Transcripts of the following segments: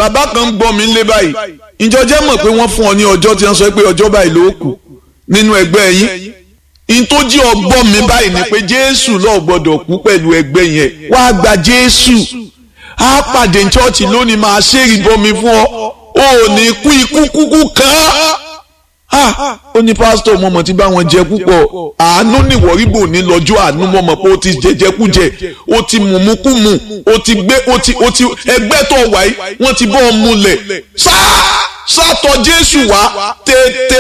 bàbá kan gbọ́ mi lé báyìí ìjọ jẹ́ mọ̀ pé wọ́n fún ọ ní ọjọ́ tí wọ́n sọ pé ọjọ́ báyìí ló kù nínú ẹgbẹ́ yín ìtòjí ọgbọ́n mi báyìí ni pé Jésù ló gbọ́dọ̀ kú pẹ̀lú ẹgbẹ́ yẹn wá gba Jésù á pàdé chọ́ọ̀chì lónìí máa ṣèrì bọmi fún ọ ò ní kú ikú kúkú kan ó ní pásítọ̀ mọ̀mọ́ tí bá wọn jẹ púpọ̀ àánú nìwọ̀rígbò ní lọ́jọ́ àánú mọ̀mọ́ pé ó ti jẹjẹkújẹ ó ti mùmúkùmù ó ti gbé ó ti ẹgbẹ́ tó wà yìí wọ́n ti bọ́ ọ múlẹ̀ sátọ̀ Jésù wá tètè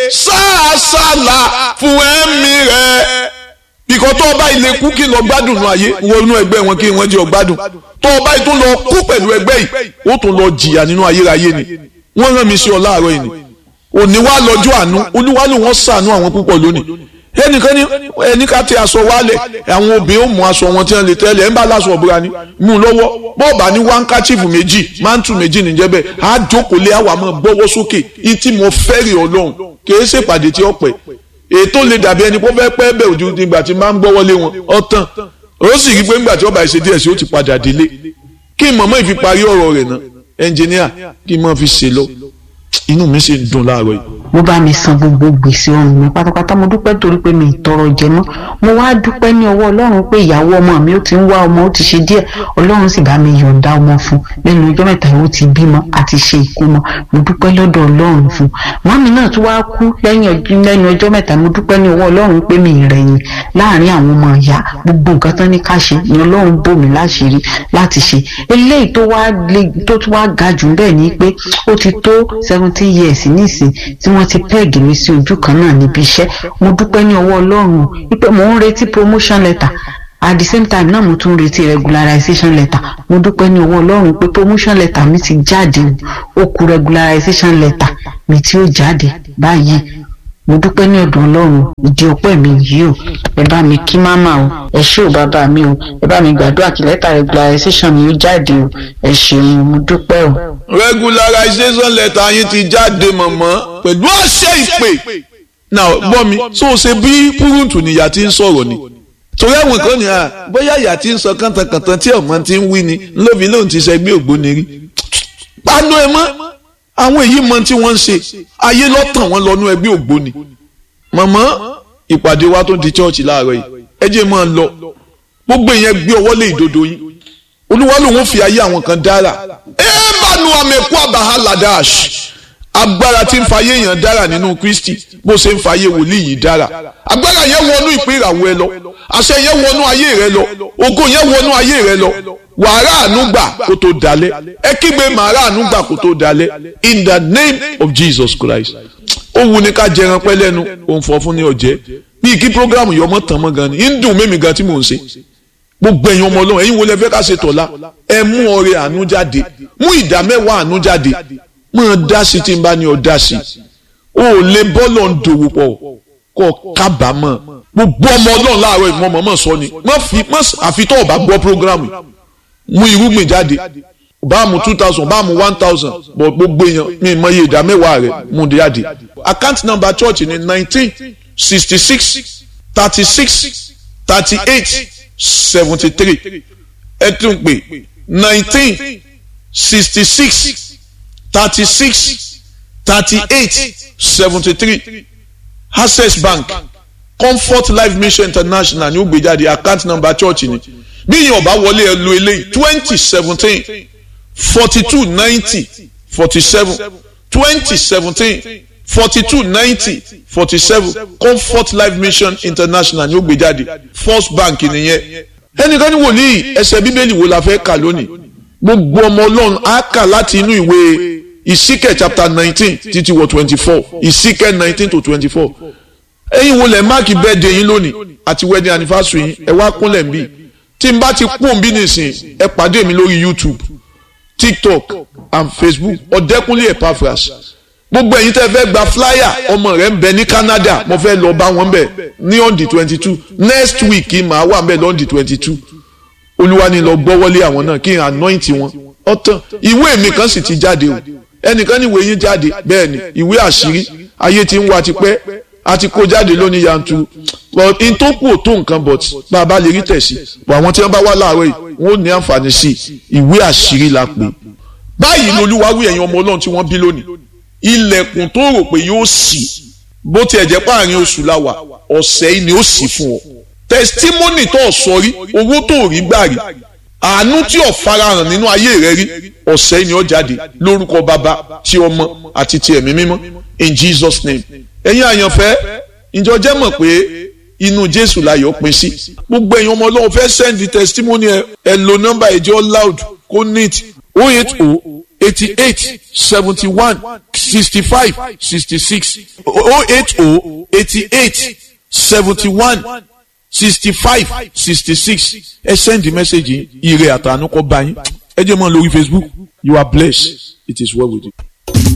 sáàsàlà fún ẹ̀mí rẹ̀ bìkọ́ tó ọba ilé kú kí lọ gbádùn nù ayé wọnú ẹgbẹ́ wọn kí wọ́n jẹ́ ọgbádùn tó ọba yìí tún lọ kú pẹ̀lú ẹgbẹ́ yìí ó tún lọ jìyà nínú ayérayé ni wọ́n rán mi sí ọ láàárọ̀ yìí ni òní wá lọ́jọ́ àánú olúwa ló wọ́n ṣàánú àwọn púpọ̀ lónìí ẹnìkan ní ẹni ká tẹ aṣọ wálẹ̀ àwọn obìnrin ó mú aṣọ wọn tí wọ́n lè tẹ́lẹ̀ ẹ̀ ń bá láṣọ ọ̀bùra ni mú un lọ́wọ́ bọ́ọ̀bà ní wáńkáchífù méjì máńtù méjì níjẹ́ bẹ́ẹ̀ á jókòó lé àwọn àmọ́ gbọ́wọ́ sókè ìtì mọ́ fẹ́rẹ̀ ọlọ́run kìí ṣèpàdé tí ó pẹ́ ètò lè dàbí ẹni pé ó fẹ́ pẹ́ bẹ́ẹ̀ ojú nígbà tí máa ń gbọ́wọ́ lé wọn ọ̀tàn ó sì rí pé nígbà tí ọba ìṣe díẹ̀ sí ó ti padà délé kí mọ̀mọ́ ìfi parí ọ̀rọ̀ rẹ̀ náà ẹnjìníà kí mọ̀ fi ṣe lọ inú mi sì ń dùn láàárọ̀ yìí. mo bá mi san gbogbo gbèsè ọrùn mi pátápátá mo dúpẹ́ torí pé mi ìtọrọ jẹ mọ́ mo wá dúpẹ́ ní ọwọ́ ọlọ́run pé ìyàwó ọmọ mi ó ti ń wá ọmọ ó ti ṣe díẹ̀ ọlọ́run sì bá mi yọ̀ǹda ọmọ fún lẹ́nu ọjọ́ mẹ́ta ó ti bímọ àti ṣe ìkómọ mo dúpẹ́ lọ́dọ̀ ọlọ́run fún màmí náà tún wá kú lẹ́nu ọjọ́ mẹ́ta mo dúpẹ́ ní ọwọ́ ọlọ́run pé mi ìrẹ̀yìn láàrin àwọn ọmọ ìyá gbogbo nǹkan tán ní ká ṣe ni ọlọ́run bò mí láṣìírí láti ṣe eléyìí tó tún wá ga jù bẹ́ẹ̀ ni pé ó ti tó 70 years nísìn tí wọ́n ti pẹ́ẹ̀gì mi sí ojú kan náà níbi iṣẹ́ mo dúpẹ́ ní ọwọ́ ọlọ́run wípé mò ń retí promotion letter at the same time náà mo tún retí regularization letter mo dúpẹ́ ní ọwọ́ ọlọ́run pé promotion letter mi ti jáde ó kù regularization letter mi tí ó jáde báyìí mo dúpẹ́ ní ọ̀dọ̀ ọlọ́run ìdí ọpẹ́ mi yìí o ẹ bá mi kí máma o ẹ ṣé o bàbá mi o ẹ bá mi gbàdúrà kí lẹ́tà regularization mi ó jáde o ẹ ṣeun mo dúpẹ́ o. regularization letter yín ti jáde mọ̀mọ́ pẹ̀lú àṣẹ ìpè náà gbọ́ mi tó o ṣe bí púrúǹtù nìyà tí ń sọ̀rọ̀ ni torí àwọn kan ní bóyá ìyà tí ń sọ kàntàkàntàn tí ọmọ ti ń wí ni lóbi lóun ti ṣẹgbẹ́ ògbóni rí pàánù ẹ mọ́ àwọn èyí mọ tí wọ́n ń ṣe ayé lọ́tàn wọn lọ́nú ẹgbẹ́ ògbóni mọ̀mọ́ ìpàdé wa tó di chọ́ọ̀chì láàárọ̀ yìí ẹ jẹ́ máa lọ gbogbo ìyẹn gbé ọwọ́ lé ìdodo yín olúwa lòun fi ayé àwọn kan dára ẹ bá nu àmẹ́kú àbáhálà dáàṣì agbára tí ń fayé èèyàn dára nínú Kristi bó ṣe ń fayé wòlíì yìí dára agbára yẹn wọnú ìpín ìràwọ̀ ẹ lọ àṣẹ yẹn wọnú ayé rẹ lọ ògo yẹn wọnú ayé rẹ lọ wàrà ànúgbà kó tó dalẹ̀ ẹ kígbe màrà ànúgbà kó tó dalẹ̀ in the name of Jesus Christ ó wù ní ká jẹran pẹ́ lẹ́nu òun fọ́ fún ní ọ̀jẹ́ bíi kí programu yọmọ tàn mọ́ gan ni ń dùn mẹ́mi gan tí mò ń ṣe gbogbo ẹ̀yin ọmọ Ọlọ́run ẹ̀yin wo lẹ fẹ́ ká ṣe tọ̀la ẹ mú ọrẹ àánú jáde mú ìdá mẹ́wàá àánú jáde mọ̀ dá sí tí n bá ní ọ dá sí o lè bọ́lọ̀ ń dòwò pọ̀ kọ́ kábàámọ̀ gbogbo ọmọ Ọlọ́run láàárọ̀ ìmọ̀ mọ̀ sọ ni àfitọ́ ọba gbọ́ programu mú irúgbìn jáde bá mu 2000 bá mu 1000 bọ̀ gbogbo èèyàn mi mọ iye ìdá mẹ́wàá rẹ̀ mú jáde account number church ni 1966 36 38 73 ẹ tún pè 1966 36 38 73 Access Bank Comfort Life Mission International ní ó gbé jáde account number church ni bí yìí ọba wọlé ẹ lo eléyìí 2017 42 90 47 2017 42 90 47 Comfort Life Mission International ní ó gbé jáde First Bank nìyẹn ẹnìkan ní wòlíì ẹsẹ̀ bíbélì wo la fẹ́ kà lónìí gbogbo ọmọ Ọlọ́run á kà láti inú ìwé Ìsíkẹ̀ chapter 19 títí wọ 24 Ìsíkẹ̀ 19 to 24 ẹ̀yin wo lẹ máàkì birthday yín lónìí àti wedding anniversary yín ẹ wá kúnlẹ̀ ń bí tí n bá ti kún bí nìsín ẹ pàdé mi lórí YouTube TikTok and Facebook Ọ̀dẹ́kúnlé Epaphras gbogbo ẹ̀yin tẹ́ fẹ́ gba flyer ọmọ rẹ̀ ń bẹ ní Canada mo fẹ́ lọ bá wọn bẹ̀ ní on the 22 next week màá wà bẹ̀ lọ́n the 22 olúwa ni lọ gbọ́wọ́lé àwọn náà kí n anoint wọn ọ̀tàn ìwé mi kan sì ti jáde o ẹnìkan ní ìwé yín jáde bẹ́ẹ̀ ni ìwé àṣírí ayé tí ń wá tipẹ́ àti kó jáde lónìí yanturu but in tó kù ò tó nǹkan but bá a bá lè rí tẹ̀sí but àwọn tí wọ́n bá wá láàárọ̀ yìí wọ́n ní àǹfààní sí ìwé àṣírí la pè báyìí lolúwa wí ẹ̀yin ọmọ ọlọ́run tí wọ́n bí lónìí ilẹ̀kùn tó rò pé yóò ṣí bó tiẹ̀ jẹ́ páàrin oṣù la wà ọ̀sẹ̀ yìí ni ó ṣí fún ọ testimony tó sọ rí owó tó rí gbà rí àánú tí ò farahàn nínú ayé rẹ rí ọ̀sẹ̀ yìí ni ó jáde lórúkọ bàbá tí ọmọ àti ti ẹ̀mí mímọ́ in Jesus name ẹ̀yin àyànfẹ́ ìjọ jẹ́ mọ̀ pé inú Jésù láyọ̀ pín sí gbogbo ẹ̀yin ọmọ ọlọ́run fẹ́ send testimony ẹ lo nọ́mbà ẹ̀jẹ̀ loud kó neat 080 88 71 65 66 080 88 71 65 66 ẹ send the message ire àtànú kọ bá yín ẹ jẹ́ mọ́ lórí Facebook you are blessed it is well with you.